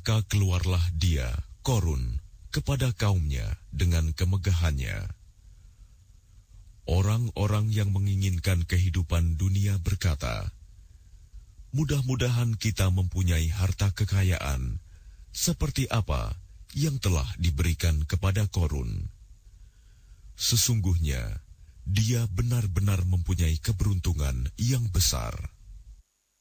Maka keluarlah dia, Korun, kepada kaumnya dengan kemegahannya. Orang-orang yang menginginkan kehidupan dunia berkata, mudah-mudahan kita mempunyai harta kekayaan seperti apa yang telah diberikan kepada Korun. Sesungguhnya, dia benar-benar mempunyai keberuntungan yang besar.